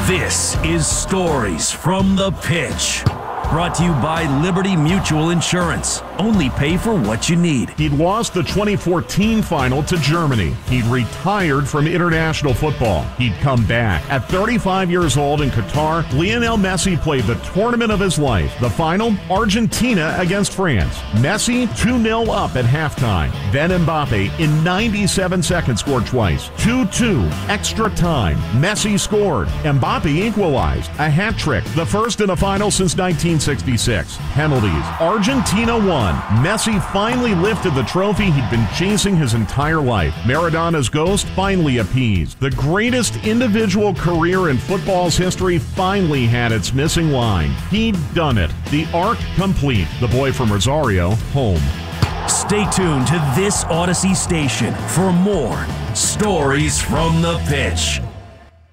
This is Stories from the Pitch. Brought to you by Liberty Mutual Insurance. Only pay for what you need. He'd lost the 2014 final to Germany. He'd retired from international football. He'd come back. At 35 years old in Qatar, Lionel Messi played the tournament of his life. The final, Argentina against France. Messi 2-0 up at halftime. Then Mbappe in 97 seconds scored twice. 2-2, extra time. Messi scored. Mbappe equalized. A hat trick, the first in a final since 1966. Penalties. Argentina won. Messi finally lifted the trophy he'd been chasing his entire life. Maradona's ghost finally appeased. The greatest individual career in football's history finally had its missing line. He'd done it. The arc complete. The boy from Rosario, home. Stay tuned to this Odyssey station for more Stories from the Pitch.